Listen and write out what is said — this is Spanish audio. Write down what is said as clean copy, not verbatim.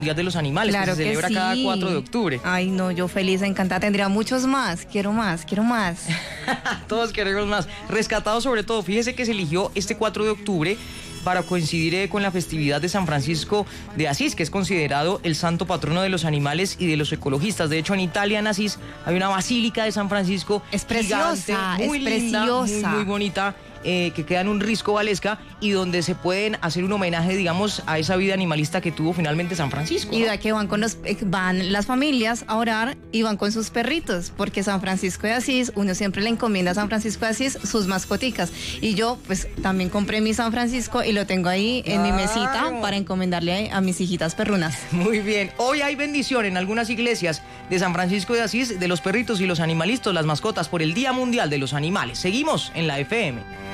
Día de los Animales, Claro que se que celebra sí. cada 4 de octubre. Ay, no, yo feliz, encantada. Tendría muchos más. Quiero más, quiero más. Todos queremos más. Rescatado sobre todo, fíjese que se eligió este 4 de octubre para coincidir con la festividad de San Francisco de Asís, que es considerado el santo patrono de los animales y de los ecologistas. De hecho, en Italia, en Asís, hay una basílica de San Francisco. Es preciosa, gigante, muy es linda, preciosa. muy bonita. Que queda en un risco Valesca y donde se pueden hacer un homenaje, digamos, a esa vida animalista que tuvo finalmente San Francisco, ¿no? Y de que van las familias a orar y van con sus perritos, porque San Francisco de Asís, uno siempre le encomienda a San Francisco de Asís sus mascoticas. Y yo, pues, también compré mi San Francisco y lo tengo ahí en mi mesita para encomendarle a mis hijitas perrunas. Muy bien. Hoy hay bendición en algunas iglesias de San Francisco de Asís, de los perritos y los animalistas, las mascotas, por el Día Mundial de los Animales. Seguimos en la FM.